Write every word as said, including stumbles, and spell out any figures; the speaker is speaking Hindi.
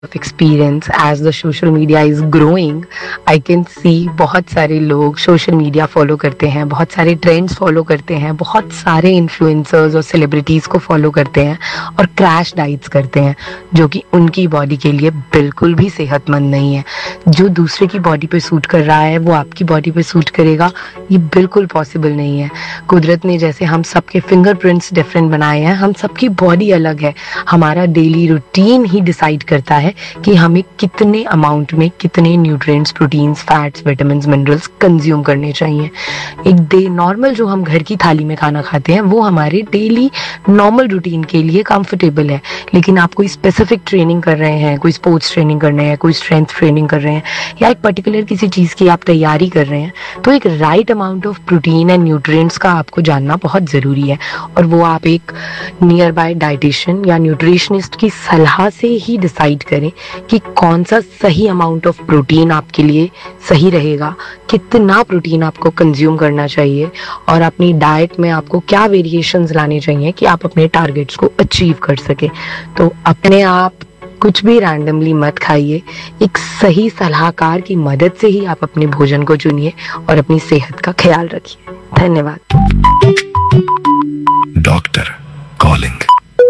of experience as the social media is growing. I can see बहुत सारे लोग social media follow करते हैं, बहुत सारे trends follow करते हैं, बहुत सारे influencers और celebrities को follow करते हैं और crash diets करते हैं जो कि उनकी body के लिए बिल्कुल भी सेहतमंद नहीं है। जो दूसरे की body पे सूट कर रहा है वो आपकी body पे सूट करेगा, ये बिल्कुल possible नहीं है। कुदरत ने जैसे हम सबके fingerprints different बनाए हैं, हम सबकी body अलग है। हमारा daily routine ही decide करता है कि हमें कितने अमाउंट में कितने nutrients, proteins, fats, vitamins, minerals consume करने चाहिए। एक डे नॉर्मल जो हम घर की थाली में खाना खाते हैं वो हमारे डेली नॉर्मल रूटीन के लिए कंफर्टेबल है, लेकिन आप कोई स्पेसिफिक ट्रेनिंग कर रहे हैं, कोई स्पोर्ट्स ट्रेनिंग कर रहे हैं, कोई स्ट्रेंथ ट्रेनिंग कर रहे हैं या एक पर्टिकुलर किसी चीज़ की आप तैयारी कर रहे हैं, तो एक right amount of protein and nutrients का आपको जानना बहुत ज़रूरी है और वो आप एक नियर बाय डाइटिशियन या न्यूट्रिशनिस्ट की सलाह से ही डिसाइड करें कि कौन सा सही अमाउंट ऑफ प्रोटीन आपके लिए सही रहेगा, कितना प्रोटीन आपको कंज्यूम करना चाहिए और अपनी डाइट में आपको क्या वेरिएशंस लाने चाहिए कि आप अपने टारगेट्स को अचीव कर सके। तो अपने आप कुछ भी रैंडमली मत खाइए, एक सही सलाहकार की मदद से ही आप अपने भोजन को चुनिए और अपनी सेहत का ख्याल रखिए। धन्यवाद। Doctor calling.